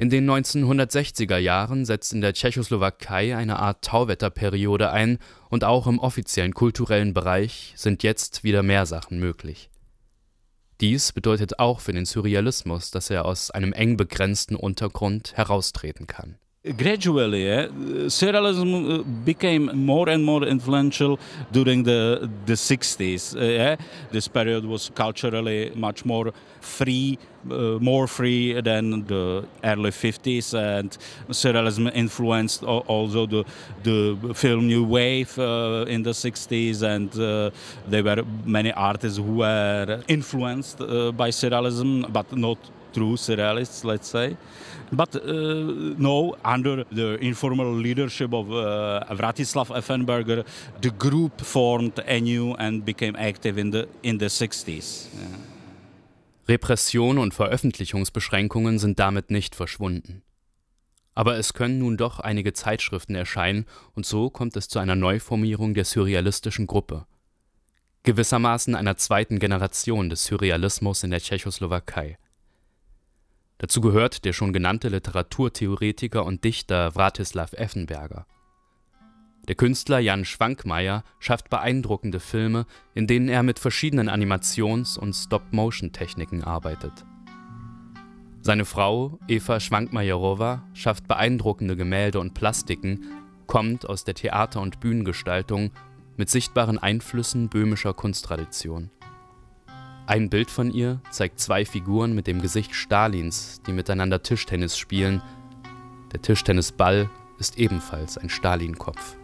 In den 1960er Jahren setzt in der Tschechoslowakei eine Art Tauwetterperiode ein und auch im offiziellen kulturellen Bereich sind jetzt wieder mehr Sachen möglich. Dies bedeutet auch für den Surrealismus, dass er aus einem eng begrenzten Untergrund heraustreten kann. Gradually, surrealism became more and more influential during the 60s. This period was culturally much more free than the early 50s, and surrealism influenced also the film New Wave in the 60s, and there were many artists who were influenced by surrealism, but not true surrealists, let's say. But no, under the informal leadership of Vratislav Effenberger, the group formed anew and became active in the 60s. Yeah. Repression und Veröffentlichungsbeschränkungen sind damit nicht verschwunden. Aber es können nun doch einige Zeitschriften erscheinen und so kommt es zu einer Neuformierung der surrealistischen Gruppe. Gewissermaßen einer zweiten Generation des Surrealismus in der Tschechoslowakei. Dazu gehört der schon genannte Literaturtheoretiker und Dichter Vratislav Effenberger. Der Künstler Jan Švankmajer schafft beeindruckende Filme, in denen er mit verschiedenen Animations- und Stop-Motion-Techniken arbeitet. Seine Frau, Eva Švankmajerová, schafft beeindruckende Gemälde und Plastiken, kommt aus der Theater- und Bühnengestaltung mit sichtbaren Einflüssen böhmischer Kunsttradition. Ein Bild von ihr zeigt zwei Figuren mit dem Gesicht Stalins, die miteinander Tischtennis spielen. Der Tischtennisball ist ebenfalls ein Stalin-Kopf.